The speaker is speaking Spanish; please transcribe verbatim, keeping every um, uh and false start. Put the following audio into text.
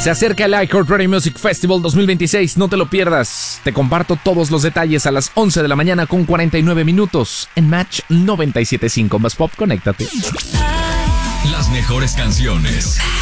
Se acerca el iHeartRadio Music Festival dos mil veintiséis, no te lo pierdas. Te comparto todos los detalles a las once de la mañana con cuarenta y nueve minutos en Match noventa y siete punto cinco. Más Pop, conéctate. Las mejores canciones.